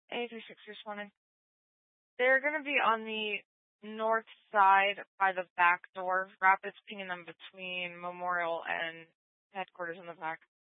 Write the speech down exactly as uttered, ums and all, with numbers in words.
A three six responding. They're going to be on the north side by the back door. Rapids pinging them between Memorial and headquarters in the back.